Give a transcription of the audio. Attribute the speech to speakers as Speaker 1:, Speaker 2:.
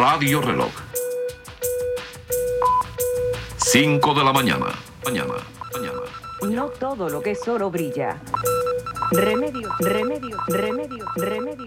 Speaker 1: Radio Reloj. 5 de la mañana. No
Speaker 2: todo lo que es oro brilla. Remedio.